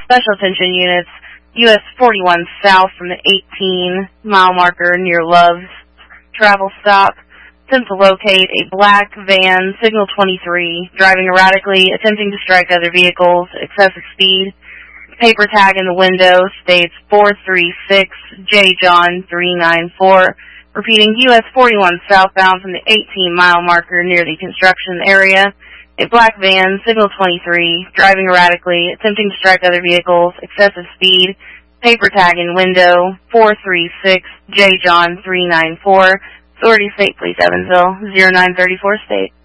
Special attention units, US 41 south from the 18-mile marker near Love's travel stop. Attempt to locate a black van, signal 23, driving erratically, attempting to strike other vehicles, excessive speed. Paper tag in the window states 436 J. John 394. Repeating, US 41 southbound from the 18-mile marker near the construction area. A black van, signal 23, driving erratically, attempting to strike other vehicles, excessive speed. Paper tag in window 436 J. John 394. Authority State Police Evansville, 0934 State.